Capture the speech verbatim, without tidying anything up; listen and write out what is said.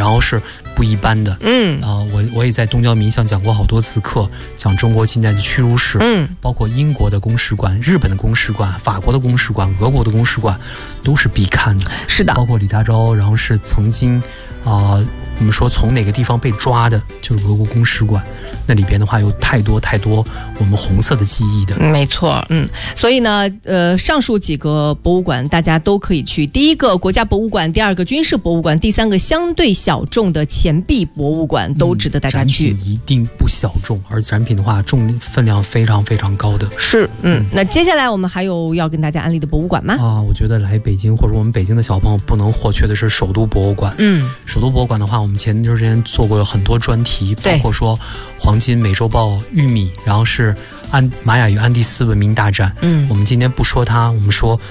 然后是不一般的。 嗯啊、呃，我我也在东交民巷讲过好多次课，讲中国近代的屈辱史， 嗯， 包括英国的公使馆、日本的公使馆、法国的公使馆、俄国的公使馆，都是必看的。 是的， 包括李大钊，然后是曾经啊、呃，我们说从哪个地方被抓的，就是俄国公使馆，那里边的话有太多太多我们红色的记忆的。 没错，嗯，所以呢，呃，上述几个博物馆大家都可以去。第一个国家博物馆，第二个军事博物馆，第三个相对小众的钱币博物馆，都值得大家去。 嗯、展品一定不小众，而展品的话重分量非常非常高的。 是，嗯，那接下来我们还有要跟大家安利的博物馆吗？ 啊，我觉得来北京或者我们北京的小朋友不能或缺的是首都博物馆。 嗯， 首都博物馆的话，我们前段时间做过很多专题，包括说黄金美洲豹玉米，然后是安玛雅与安第斯文明大战。 嗯， 我们今天不说它，我们说